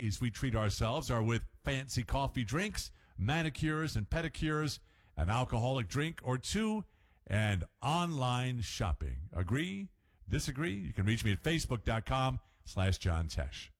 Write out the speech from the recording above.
ways we treat ourselves are with fancy coffee drinks, manicures and pedicures, an alcoholic drink or two, and online shopping. Agree? Disagree? You can reach me at facebook.com/John Tesh.